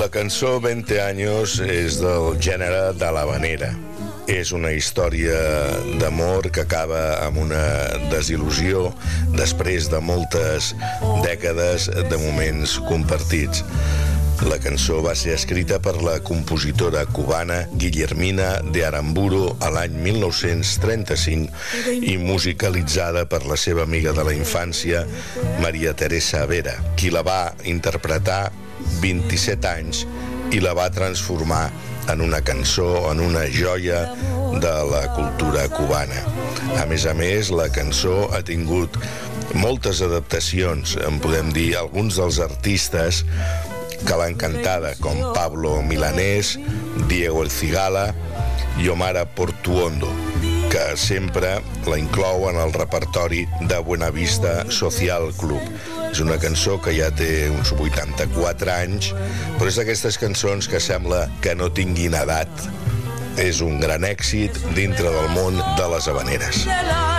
La cançó 20 años és del gènere de l'havanera. És una història d'amor que acaba amb una desil·lusió després de moltes dècades de moments compartits. La cançó va ser escrita per la compositora cubana Guillermina de Aramburu a l'any 1935 i musicalitzada per la seva amiga de la infància, Maria Teresa Vera, qui la va interpretar 27 anys i la va transformar en una cançó, en una joia de la cultura cubana. A més, la cançó ha tingut moltes adaptacions, en podem dir alguns dels artistes que l'han cantada, com Pablo Milanés, Diego El Cigala i Omar Portuondo, que sempre la inclou en el repertori de Buenavista Social Club. És una cançó que ja té uns 84 anys, però és d'aquestes cançons que sembla que no tinguin edat. És un gran èxit dintre del món de les havaneres.